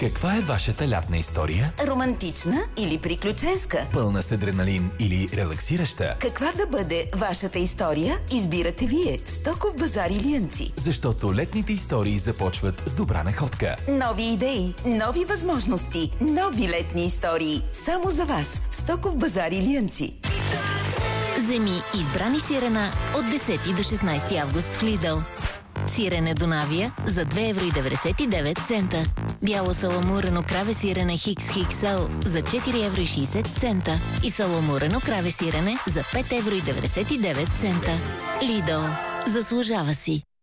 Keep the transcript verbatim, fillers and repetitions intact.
Каква е вашата лятна история? Романтична или приключенска? Пълна с адреналин или релаксираща? Каква да бъде вашата история, избирате вие. Стоков базар Илиянци. Защото летните истории започват с добра находка. Нови идеи, нови възможности, нови летни истории. Само за вас. Стоков базар Илиянци. Вземи избрани сирена от десети до шестнайсети август в Lidl. Сирене Донавия за две евро и деветдесет и девет цента. Бяло саламурено краве сирене Хикс Хиксел за четири евро и шейсет цента. И саламурено краве сирене за пет евро и деветдесет и девет цента. Lidl. Заслужава си.